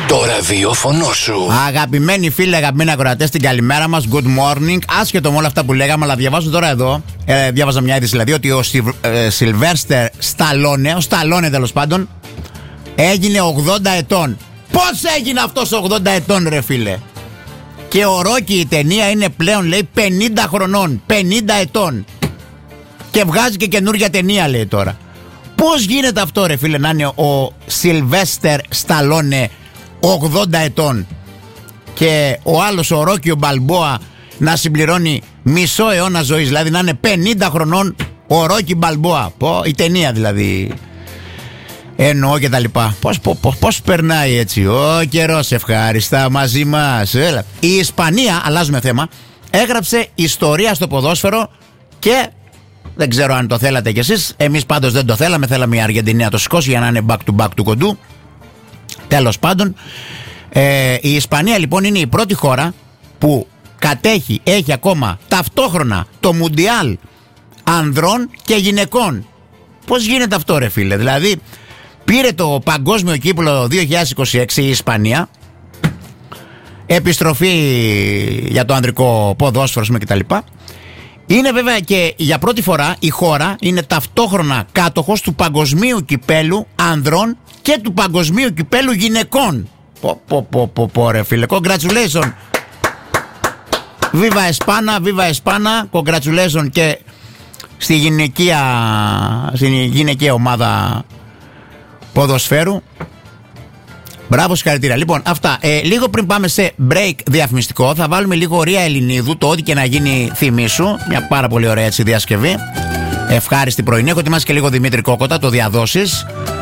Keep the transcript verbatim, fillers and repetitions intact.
Το ραδιόφωνο σου. Αγαπημένοι φίλοι, αγαπημένοι ακροατές, την καλημέρα μας. Good morning. Άσχετο με όλα αυτά που λέγαμε, αλλά διαβάζω τώρα εδώ. Ε, διάβαζα μια είδηση δηλαδή ότι ο Σιλβέστερ Σταλόνε, ο Σταλόνε τέλος πάντων, έγινε ογδόντα ετών. Πώς έγινε αυτός ογδόντα ετών, ρε φίλε? Και ο Ρόκι, η ταινία, είναι πλέον, λέει, πενήντα χρονών. πενήντα ετών. Και βγάζει και καινούργια ταινία, λέει τώρα. Πώς γίνεται αυτό, ρε φίλε, να είναι ο Σιλβέστερ Σταλόνε ογδόντα ετών και ο άλλος, ο Ρόκι ο Μπαλμπόα, να συμπληρώνει μισό αιώνα ζωής, δηλαδή να είναι πενήντα χρονών ο Ρόκι Μπαλμπόα. Πω, η ταινία δηλαδή εννοώ και τα λοιπά. Πώς, πώς, πώς, πώς περνάει έτσι ο καιρός, ευχάριστα μαζί μας. Έλα. Η Ισπανία, αλλάζουμε θέμα, έγραψε ιστορία στο ποδόσφαιρο και δεν ξέρω αν το θέλατε κι εσείς. Εμείς πάντως δεν το θέλαμε. Θέλαμε η Αργεντινή να το σηκώσει για να είναι back to back του κοντού. Τέλος πάντων, ε, η Ισπανία λοιπόν είναι η πρώτη χώρα που κατέχει, έχει ακόμα ταυτόχρονα το Μουντιάλ ανδρών και γυναικών. Πώς γίνεται αυτό, ρε φίλε? Δηλαδή πήρε το παγκόσμιο κύπελλο δύο χιλιάδες είκοσι έξι η Ισπανία, επιστροφή για το ανδρικό ποδόσφαιρο κτλ. Είναι βέβαια και για πρώτη φορά η χώρα είναι ταυτόχρονα κάτοχος του παγκοσμίου κυπέλου ανδρών και του παγκοσμίου κυπέλου γυναικών. Πω πω πω πω, πω ρε φίλε, congratulations. Viva Espana, Viva Espana, congratulations και στη γυναικεία, στην γυναικεία ομάδα ποδοσφαίρου. Μπράβο, συγχαρητήρια. Λοιπόν, αυτά. Ε, λίγο πριν πάμε σε break διαφημιστικό, θα βάλουμε λίγο Ρία Ελληνίδου, το ό,τι και να γίνει θυμίσου. Μια πάρα πολύ ωραία έτσι διασκευή. Ευχάριστη πρωινή. Έχω ετοιμάσει και λίγο Δημήτρη Κόκοτα, το διαδώσεις.